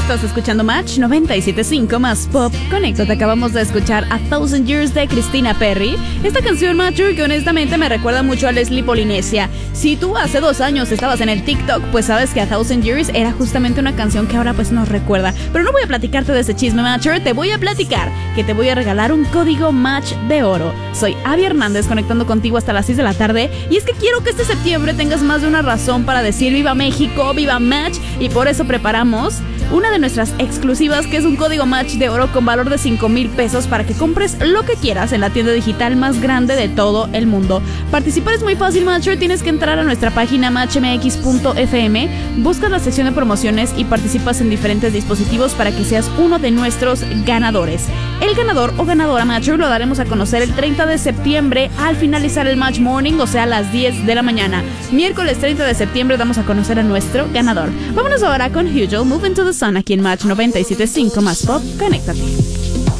Estás escuchando Match 97.5 más Pop. Conéctate, acabamos de escuchar A Thousand Years de Christina Perri. Esta canción, Macho, que honestamente me recuerda mucho a Leslie Polinesia. Si tú hace 2 años estabas en el TikTok, pues sabes que A Thousand Years era justamente una canción que ahora pues nos recuerda. Pero no voy a platicarte de ese chisme, Macho, te voy a platicar que te voy a regalar un código Match de oro. Soy Abby Hernández, conectando contigo hasta las 6 de la tarde. Y es que quiero que este septiembre tengas más de una razón para decir viva México, viva Match. Y por eso preparamos una de nuestras exclusivas, que es un código Match de oro con valor de 5,000 pesos para que compres lo que quieras en la tienda digital más grande de todo el mundo. Participar es muy fácil, Matcher. Tienes que entrar a nuestra página matchmx.fm, buscas la sección de promociones y participas en diferentes dispositivos para que seas uno de nuestros ganadores. El ganador o ganadora, Matcher, lo daremos a conocer el 30 de septiembre al finalizar el Match Morning, o sea, a las 10 de la mañana. Miércoles 30 de septiembre damos a conocer a nuestro ganador. Vámonos ahora con Hugel, Move Into the Sun, aquí en Match 97.5 más Pop. Conéctate.